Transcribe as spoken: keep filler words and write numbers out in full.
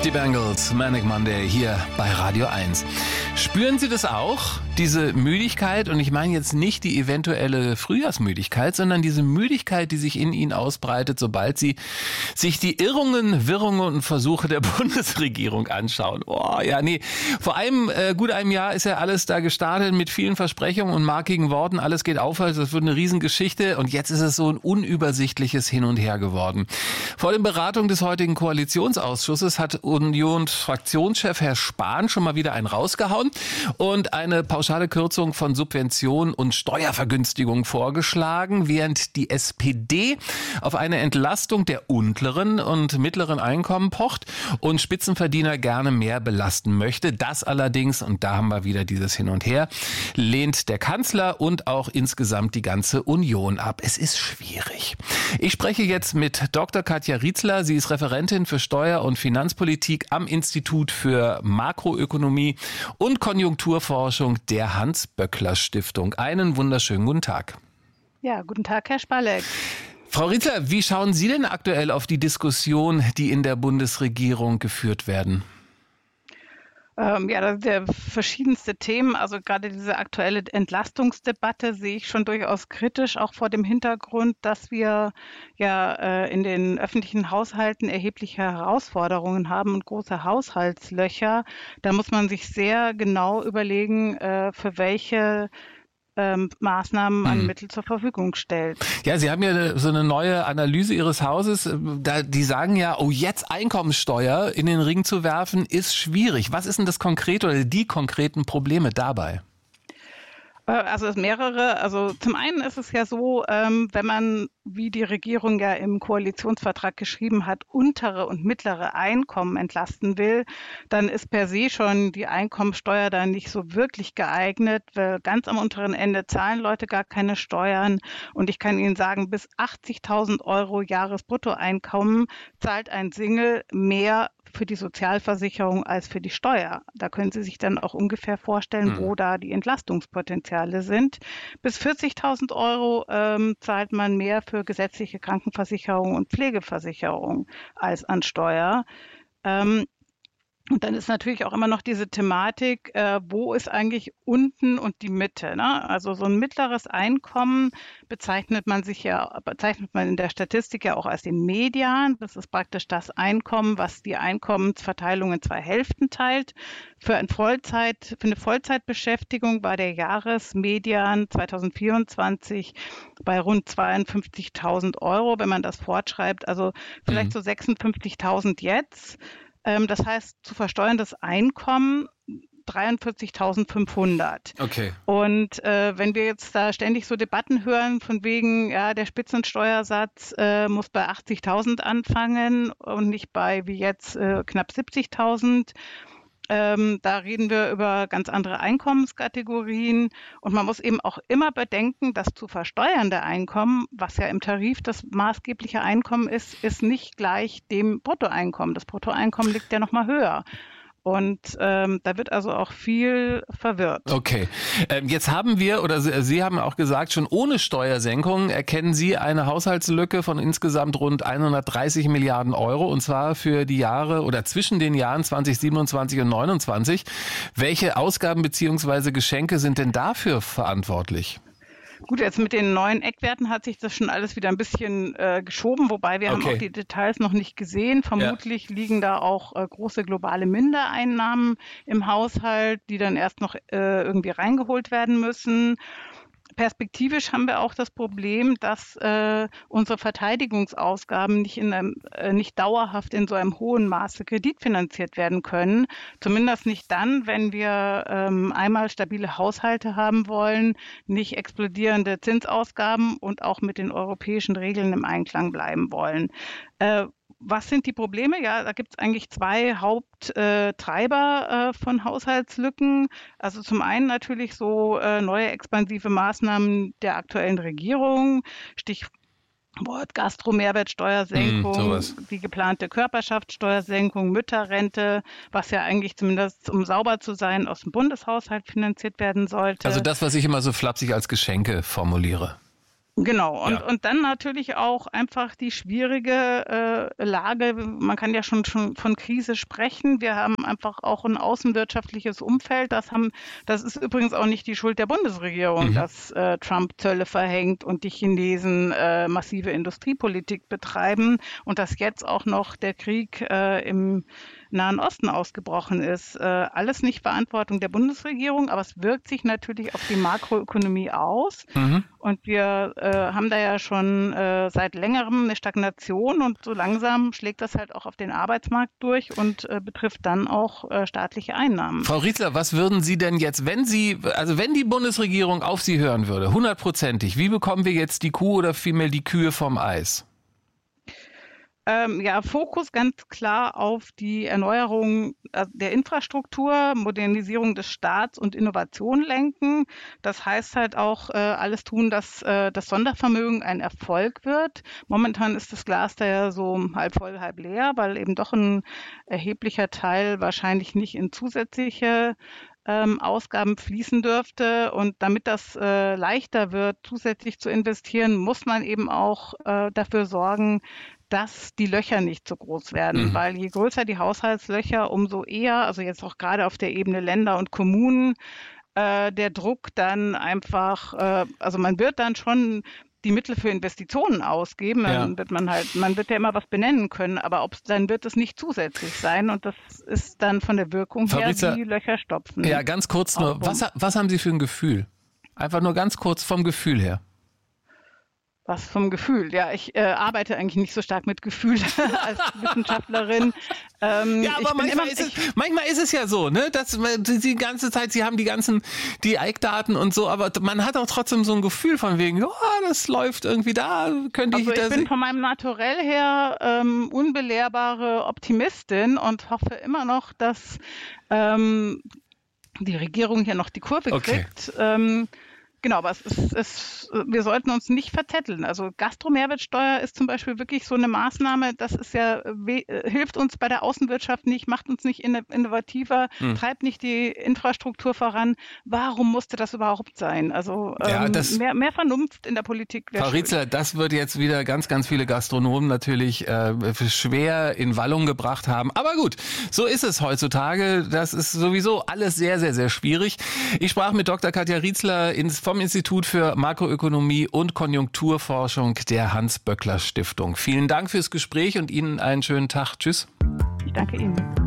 Die Bangles, Manic Monday hier bei Radio eins. Spüren Sie das auch, diese Müdigkeit? Und ich meine jetzt nicht die eventuelle Frühjahrsmüdigkeit, sondern diese Müdigkeit, die sich in Ihnen ausbreitet, sobald Sie sich die Irrungen, Wirrungen und Versuche der Bundesregierung anschauen. Oh, ja, nee. Vor einem äh, gut einem Jahr ist ja alles da gestartet mit vielen Versprechungen und markigen Worten. Alles geht aufwärts, das wird eine Riesengeschichte. Und jetzt ist es so ein unübersichtliches Hin und Her geworden. Vor den Beratungen des heutigen Koalitionsausschusses hat Unions-Fraktionschef Herr Spahn schon mal wieder einen rausgehauen und eine pauschale Kürzung von Subventionen und Steuervergünstigung vorgeschlagen, während die S P D auf eine Entlastung der unteren und mittleren Einkommen pocht und Spitzenverdiener gerne mehr belasten möchte. Das allerdings, und da haben wir wieder dieses Hin und Her, lehnt der Kanzler und auch insgesamt die ganze Union ab. Es ist schwierig. Ich spreche jetzt mit Doktor Katja Rietzler. Sie ist Referentin für Steuer- und Finanzpolitik am Institut für Makroökonomie und Konjunkturforschung der Hans-Böckler-Stiftung. Einen wunderschönen guten Tag. Ja, guten Tag, Herr Spalleck. Frau Rietzler, wie schauen Sie denn aktuell auf die Diskussion, die in der Bundesregierung geführt werden? Ähm, ja, das sind ja verschiedenste Themen. Also gerade diese aktuelle Entlastungsdebatte sehe ich schon durchaus kritisch, auch vor dem Hintergrund, dass wir ja äh, in den öffentlichen Haushalten erhebliche Herausforderungen haben und große Haushaltslöcher. Da muss man sich sehr genau überlegen, äh, für welche Ähm, Maßnahmen an hm. Mittel zur Verfügung stellt. Ja, Sie haben ja so eine neue Analyse Ihres Hauses. Da, die sagen ja, oh, jetzt Einkommensteuer in den Ring zu werfen, ist schwierig. Was ist denn das konkrete oder die konkreten Probleme dabei? Also mehrere. Also zum einen ist es ja so, ähm, wenn man, wie die Regierung ja im Koalitionsvertrag geschrieben hat, untere und mittlere Einkommen entlasten will, dann ist per se schon die Einkommensteuer da nicht so wirklich geeignet, weil ganz am unteren Ende zahlen Leute gar keine Steuern. Und ich kann Ihnen sagen, bis achtzigtausend Euro Jahresbruttoeinkommen zahlt ein Single mehr für die Sozialversicherung als für die Steuer. Da können Sie sich dann auch ungefähr vorstellen, hm. wo da die Entlastungspotenziale sind. Bis vierzigtausend Euro ähm, zahlt man mehr für gesetzliche Krankenversicherung und Pflegeversicherung als an Steuer. Ähm, Und dann ist natürlich auch immer noch diese Thematik, äh, wo ist eigentlich unten und die Mitte, ne? Also so ein mittleres Einkommen bezeichnet man sich ja, bezeichnet man in der Statistik ja auch als den Median. Das ist praktisch das Einkommen, was die Einkommensverteilung in zwei Hälften teilt. Für ein Vollzeit, für eine Vollzeitbeschäftigung war der Jahresmedian zwanzig vierundzwanzig bei rund zweiundfünfzigtausend Euro, wenn man das fortschreibt. Also vielleicht mhm. so sechsundfünfzigtausend jetzt. Das heißt, zu versteuerndes Einkommen dreiundvierzigtausendfünfhundert. Okay. Und äh, wenn wir jetzt da ständig so Debatten hören von wegen, ja, der Spitzensteuersatz äh, muss bei achtzigtausend anfangen und nicht bei wie jetzt äh, knapp siebzigtausend. Ähm, da reden wir über ganz andere Einkommenskategorien und man muss eben auch immer bedenken, dass zu versteuernde Einkommen, was ja im Tarif das maßgebliche Einkommen ist, ist nicht gleich dem Bruttoeinkommen. Das Bruttoeinkommen liegt ja noch mal höher. Und ähm, da wird also auch viel verwirrt. Okay. Ähm, jetzt haben wir, oder Sie, Sie haben auch gesagt, schon ohne Steuersenkung erkennen Sie eine Haushaltslücke von insgesamt rund hundertdreißig Milliarden Euro, und zwar für die Jahre oder zwischen den Jahren zwanzig siebenundzwanzig und neunundzwanzig. Welche Ausgaben bzw. Geschenke sind denn dafür verantwortlich? Gut, jetzt mit den neuen Eckwerten hat sich das schon alles wieder ein bisschen äh, geschoben, wobei wir okay. haben auch die Details noch nicht gesehen. Vermutlich ja. liegen da auch äh, große globale Mindereinnahmen im Haushalt, die dann erst noch äh, irgendwie reingeholt werden müssen. Perspektivisch haben wir auch das Problem, dass äh, unsere Verteidigungsausgaben nicht in einem, äh, nicht dauerhaft in so einem hohen Maße kreditfinanziert werden können. Zumindest nicht dann, wenn wir ähm, einmal stabile Haushalte haben wollen, nicht explodierende Zinsausgaben und auch mit den europäischen Regeln im Einklang bleiben wollen. Äh, Was sind die Probleme? Ja, da gibt es eigentlich zwei Haupttreiber äh, von Haushaltslücken. Also zum einen natürlich so äh, neue expansive Maßnahmen der aktuellen Regierung, Stichwort Gastro-Mehrwertsteuersenkung, mm, die geplante Körperschaftssteuersenkung, Mütterrente, was ja eigentlich zumindest, um sauber zu sein, aus dem Bundeshaushalt finanziert werden sollte. Also das, was ich immer so flapsig als Geschenke formuliere. Genau, und, Ja. und dann natürlich auch einfach die schwierige äh, Lage. Man kann ja schon, schon von Krise sprechen. Wir haben einfach auch ein außenwirtschaftliches Umfeld. Das haben, das ist übrigens auch nicht die Schuld der Bundesregierung, Mhm. dass äh, Trump Zölle verhängt und die Chinesen äh, massive Industriepolitik betreiben und dass jetzt auch noch der Krieg äh, im Nahen Osten ausgebrochen ist. Äh, alles nicht Verantwortung der Bundesregierung, aber es wirkt sich natürlich auf die Makroökonomie aus. Mhm. Und wir äh, haben da ja schon äh, seit längerem eine Stagnation und so langsam schlägt das halt auch auf den Arbeitsmarkt durch und äh, betrifft dann auch äh, staatliche Einnahmen. Frau Rietzler, was würden Sie denn jetzt, wenn Sie, also wenn die Bundesregierung auf Sie hören würde, hundertprozentig, wie bekommen wir jetzt die Kuh oder vielmehr die Kühe vom Eis? Ähm, ja, Fokus ganz klar auf die Erneuerung äh, der Infrastruktur, Modernisierung des Staats und Innovation lenken. Das heißt halt auch äh, alles tun, dass äh, das Sondervermögen ein Erfolg wird. Momentan ist das Glas da ja so halb voll, halb leer, weil eben doch ein erheblicher Teil wahrscheinlich nicht in zusätzliche ähm, Ausgaben fließen dürfte. Und damit das äh, leichter wird, zusätzlich zu investieren, muss man eben auch äh, dafür sorgen, dass die Löcher nicht so groß werden, Mhm. weil je größer die Haushaltslöcher, umso eher, also jetzt auch gerade auf der Ebene Länder und Kommunen, äh, der Druck dann einfach, äh, also man wird dann schon die Mittel für Investitionen ausgeben, dann Ja. wird man halt, man wird ja immer was benennen können, aber ob dann wird es nicht zusätzlich sein und das ist dann von der Wirkung Frau her Rietzler, wie Löcher stopfen. Ja, ganz kurz nur, Auch was, was haben Sie für ein Gefühl? Einfach nur ganz kurz vom Gefühl her. Was vom Gefühl? Ja, ich äh, arbeite eigentlich nicht so stark mit Gefühl als Wissenschaftlerin. Ähm, Ja, ich aber bin manchmal, immer, ist es, ich, manchmal ist es ja so, ne, dass man die die ganze Zeit, Sie haben die ganzen, die Eckdaten und so, aber man hat auch trotzdem so ein Gefühl von wegen, ja, das läuft irgendwie da, könnte ich also ich das. bin von meinem Naturell her ähm, unbelehrbare Optimistin und hoffe immer noch, dass ähm, die Regierung hier noch die Kurve Okay. kriegt. Ähm, Genau, aber es ist, es, wir sollten uns nicht verzetteln. Also Gastromehrwertsteuer ist zum Beispiel wirklich so eine Maßnahme, das ist ja, we, hilft uns bei der Außenwirtschaft nicht, macht uns nicht innovativer, Hm. treibt nicht die Infrastruktur voran. Warum musste das überhaupt sein? Also Ja, ähm, das- mehr, mehr Vernunft in der Politik wäre Frau schön. Rietzler, das wird jetzt wieder ganz, ganz viele Gastronomen natürlich äh, schwer in Wallung gebracht haben. Aber gut, so ist es heutzutage. Das ist sowieso alles sehr, sehr, sehr schwierig. Ich sprach mit Doktor Katja Rietzler ins, vom Institut für Makroökonomie und Konjunkturforschung der Hans-Böckler-Stiftung. Vielen Dank fürs Gespräch und Ihnen einen schönen Tag. Tschüss. Ich danke Ihnen.